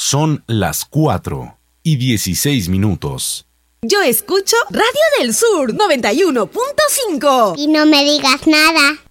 Son las 4:16. Yo escucho Radio del Sur 91.5. Y no me digas nada.